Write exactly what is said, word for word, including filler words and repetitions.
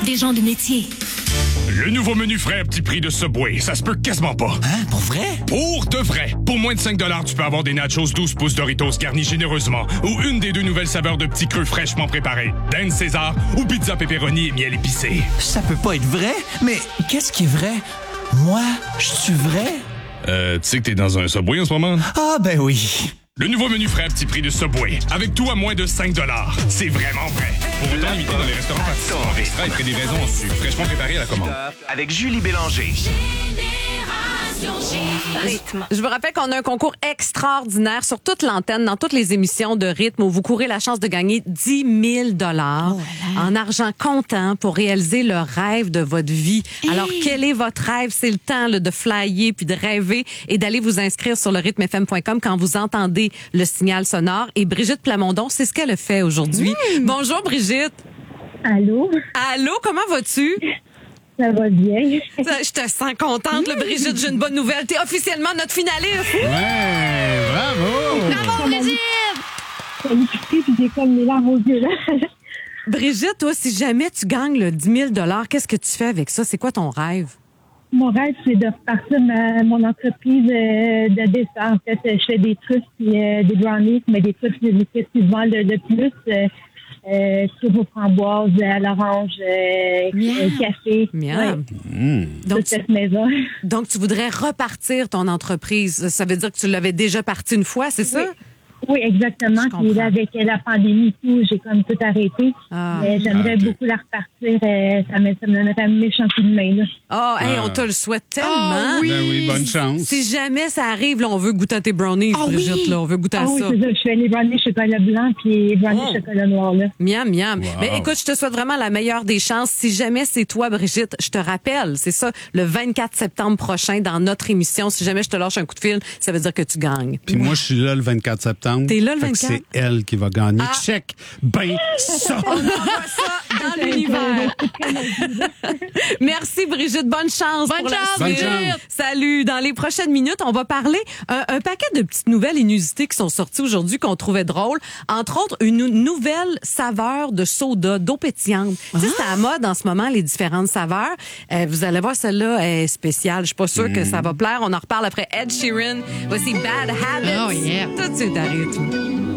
des gens de métier. Le nouveau menu frais à petit prix de Subway, ça se peut quasiment pas. Hein? Pour vrai? Pour de vrai. Pour moins de cinq dollars, tu peux avoir des nachos douze pouces Doritos garnis généreusement ou une des deux nouvelles saveurs de petits creux fraîchement préparés, Dan César ou pizza pepperoni et miel épicé. Ça peut pas être vrai, mais qu'est-ce qui est vrai? Moi, je suis vrai? Euh, tu sais que t'es dans un Subway en ce moment? Ah, ben oui. Le nouveau menu frais à petit prix de Subway, avec tout à moins de cinq dollars. C'est vraiment vrai. Pour autant limité dans les restaurants pâtisseries, extra et pré-livraison en sucre, fraîchement préparé à la commande. Avec Julie Bélanger. Rythme. Je vous rappelle qu'on a un concours extraordinaire sur toute l'antenne, dans toutes les émissions de Rythme, où vous courez la chance de gagner dix mille dollars oh en argent comptant pour réaliser le rêve de votre vie. Hey. Alors, quel est votre rêve? C'est le temps là, de flyer puis de rêver et d'aller vous inscrire sur le rythme f m point com quand vous entendez le signal sonore. Et Brigitte Plamondon, c'est ce qu'elle a fait aujourd'hui. Mmh. Bonjour, Brigitte. Allô? Allô, comment vas-tu? Ça va bien. Je te sens contente, là, Brigitte. J'ai une bonne nouvelle. T'es officiellement notre finaliste. Ouais, bravo! Bravo, Brigitte! J'ai écouté puis j'ai comme les larmes aux yeux, là. Brigitte, toi, si jamais tu gagnes le dix mille dollars, qu'est-ce que tu fais avec ça? C'est quoi ton rêve? Mon rêve, c'est de repartir ma, mon entreprise euh, de dessin. En fait, je fais des trucs puis euh, des brownies, mais des trucs de festival le, le plus. Euh, Euh, trucs aux framboises, à l'orange, euh, euh, café. Miam. Ouais. Mmh. Donc, cette tu, maison. donc, tu voudrais repartir ton entreprise. Ça veut dire que tu l'avais déjà partie une fois, c'est oui. ça? Oui, exactement. Puis là, avec la pandémie et tout, j'ai comme tout arrêté. Ah, mais j'aimerais ah, beaucoup la repartir. Euh, ça me, ça me donnerait un méchant coup de main, là. Oh, hey, ah. on te le souhaite tellement. Oh, oui. Ben oui, bonne chance. Si jamais ça arrive, là, on veut goûter à tes brownies, oh, Brigitte, oui. là. On veut goûter à oh, ça. Oui, c'est ça. Je fais les brownies chocolat blanc puis les brownies oh. chocolat noir, là. Miam, miam. Wow. Mais écoute, je te souhaite vraiment la meilleure des chances. Si jamais c'est toi, Brigitte, je te rappelle, c'est ça, le vingt-quatre septembre prochain, dans notre émission. Si jamais je te lâche un coup de fil, ça veut dire que tu gagnes. Puis ouais. moi, je suis là le vingt-quatre septembre. T'es là le vingt-quatre? C'est elle qui va gagner. Ah. Check ben ça! On envoie ça dans l'univers. Merci, Brigitte. Bonne chance Bonne pour chance, la Bonne suite. chance. Salut. Dans les prochaines minutes, on va parler un, un paquet de petites nouvelles inusitées qui sont sorties aujourd'hui qu'on trouvait drôles. Entre autres, une nouvelle saveur de soda, d'eau pétillante. Ah. Tu sais, c'est à la mode en ce moment, les différentes saveurs. Euh, vous allez voir, celle-là est spéciale. Je suis pas sûre mm. que ça va plaire. On en reparle après Ed Sheeran. Voici Bad Habits. Oh yeah. Tout de suite à rythme.